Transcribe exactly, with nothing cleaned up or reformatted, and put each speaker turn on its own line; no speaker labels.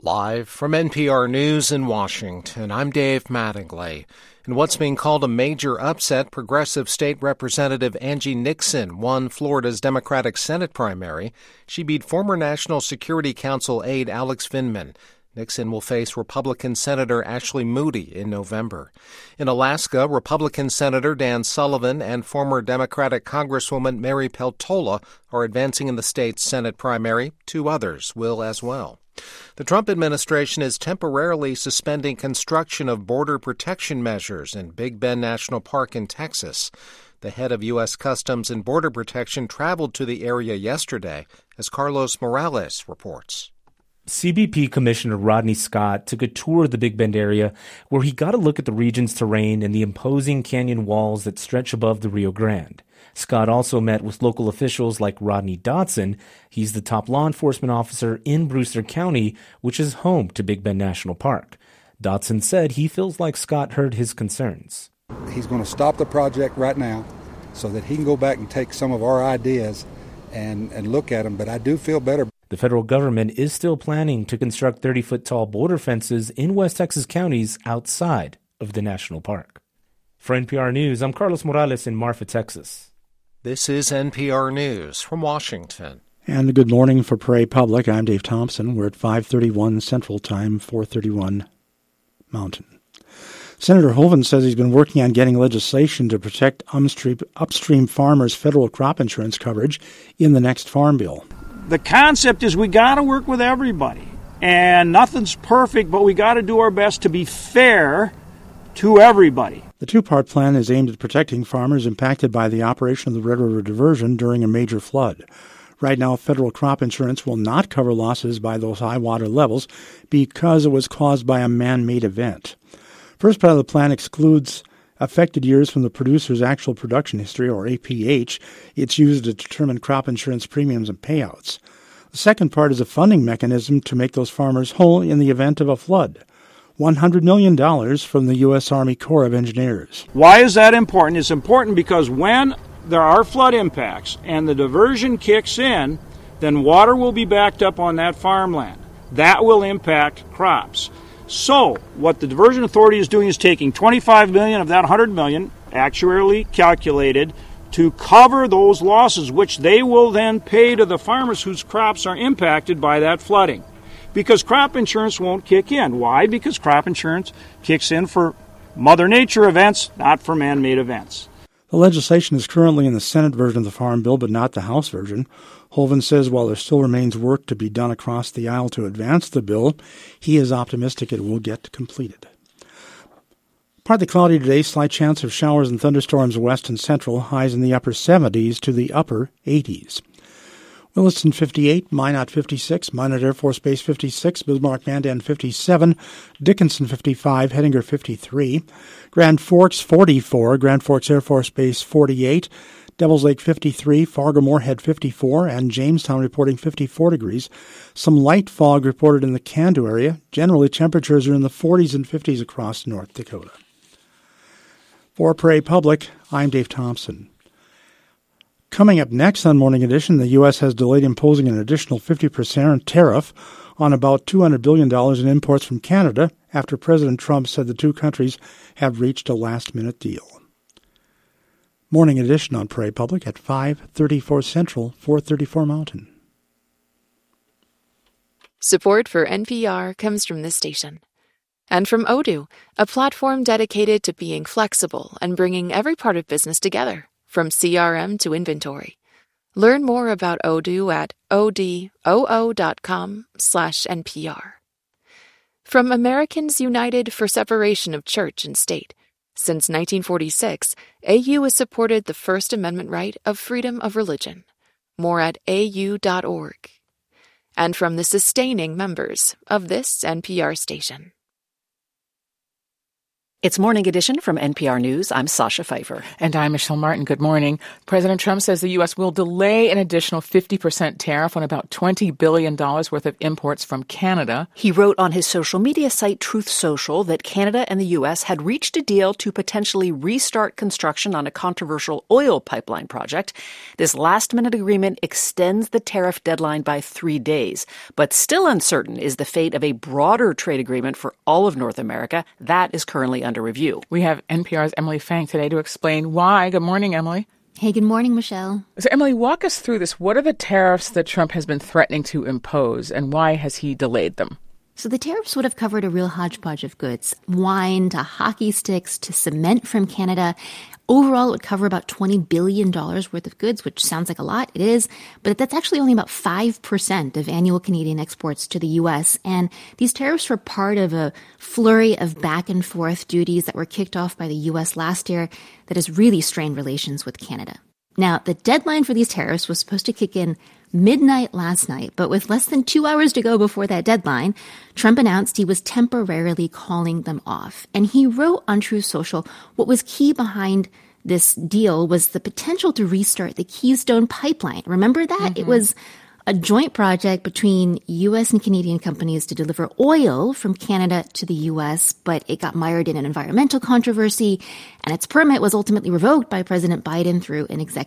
Live from N P R News in Washington, I'm Dave Mattingly. In what's being called a major upset, progressive state representative Angie Nixon won Florida's Democratic Senate primary. She beat former National Security Council aide Alex Vindman. Nixon will face Republican Senator Ashley Moody in November. In Alaska, Republican Senator Dan Sullivan and former Democratic Congresswoman Mary Peltola are advancing in the state's Senate primary. Two others will as well. The Trump administration is temporarily suspending construction of border protection measures in Big Bend National Park in Texas. The head of U S Customs and Border Protection traveled to the area yesterday, as Carlos Morales reports.
C B P Commissioner Rodney Scott took a tour of the Big Bend area where he got a look at the region's terrain and the imposing canyon walls that stretch above the Rio Grande. Scott also met with local officials like Rodney Dodson. He's the top law enforcement officer in Brewster County, which is home to Big Bend National Park. Dodson said he feels like Scott heard his concerns.
He's going to stop the project right now so that he can go back and take some of our ideas and, and look at them, but I do feel better.
The federal government is still planning to construct thirty-foot tall border fences in West Texas counties outside of the national park. For N P R News, I'm Carlos Morales in Marfa, Texas.
This is N P R News from Washington.
And good morning for Prairie Public. I'm Dave Thompson. We're at five thirty-one Central Time, four thirty-one Mountain. Senator Hoeven says he's been working on getting legislation to protect upstream, upstream farmers' federal crop insurance coverage in the next Farm Bill.
The concept is we got to work with everybody, and nothing's perfect, but we got to do our best to be fair to everybody.
The two-part plan is aimed at protecting farmers impacted by the operation of the Red River Diversion during a major flood. Right now, federal crop insurance will not cover losses by those high water levels because it was caused by a man-made event. First part of the plan excludes affected years from the producer's actual production history, or A P H. It's used to determine crop insurance premiums and payouts. The second part is a funding mechanism to make those farmers whole in the event of a flood. one hundred million dollars from the U S Army Corps of Engineers.
Why is that important? It's important because when there are flood impacts and the diversion kicks in, then water will be backed up on that farmland. That will impact crops. So what the Diversion Authority is doing is taking twenty-five million dollars of that one hundred million dollars, actuarially calculated, to cover those losses, which they will then pay to the farmers whose crops are impacted by that flooding. Because crop insurance won't kick in. Why? Because crop insurance kicks in for Mother Nature events, not for man-made events.
The legislation is currently in the Senate version of the Farm Bill, but not the House version. Hoeven says while there still remains work to be done across the aisle to advance the bill, he is optimistic it will get completed. Partly cloudy today, slight chance of showers and thunderstorms west and central, highs in the upper seventies to the upper eighties. Williston fifty-eight, Minot fifty-six, Minot Air Force Base fifty-six, Bismarck Mandan fifty-seven, Dickinson fifty-five, Hettinger fifty-three, Grand Forks forty-four, Grand Forks Air Force Base forty-eight, Devils Lake fifty-three, Fargo-Moorhead fifty-four, and Jamestown reporting fifty-four degrees. Some light fog reported in the Kandu area. Generally, temperatures are in the forties and fifties across North Dakota. For Prairie Public, I'm Dave Thompson. Coming up next on Morning Edition, the U S has delayed imposing an additional fifty percent tariff on about two hundred billion dollars in imports from Canada after President Trump said the two countries have reached a last-minute deal. Morning Edition on Prairie Public at five thirty-four Central, four thirty-four Mountain.
Support for N P R comes from this station. And from Odoo, a platform dedicated to being flexible and bringing every part of business together, from C R M to inventory. Learn more about Odoo at odoo.com slash NPR. From Americans United for Separation of Church and State. Since nineteen forty-six, A U has supported the First Amendment right of freedom of religion. More at A U dot org. And from the sustaining members of this N P R station.
It's Morning Edition from N P R News. I'm Sasha Pfeiffer.
And I'm Michelle Martin. Good morning. President Trump says the U S will delay an additional fifty percent tariff on about twenty billion dollars worth of imports from Canada.
He wrote on his social media site Truth Social that Canada and the U S had reached a deal to potentially restart construction on a controversial oil pipeline project. This last-minute agreement extends the tariff deadline by three days. But still uncertain is the fate of a broader trade agreement for all of North America. That is currently under review.
We have N P R's Emily Fang today to explain why. Good morning, Emily.
Hey, good morning, Michelle.
So, Emily, walk us through this. What are the tariffs that Trump has been threatening to impose, and why has he delayed them?
So the tariffs would have covered a real hodgepodge of goods, wine to hockey sticks to cement from Canada. Overall, it would cover about twenty billion dollars worth of goods, which sounds like a lot. It is, but that's actually only about five percent of annual Canadian exports to the U S. And these tariffs were part of a flurry of back and forth duties that were kicked off by the U S last year that has really strained relations with Canada. Now, the deadline for these tariffs was supposed to kick in midnight last night, but with less than two hours to go before that deadline, Trump announced he was temporarily calling them off. And he wrote on Truth Social what was key behind this deal was the potential to restart the Keystone Pipeline. Remember that? Mm-hmm. It was a joint project between U S and Canadian companies to deliver oil from Canada to the U S, but it got mired in an environmental controversy, and its permit was ultimately revoked by President Biden through an executive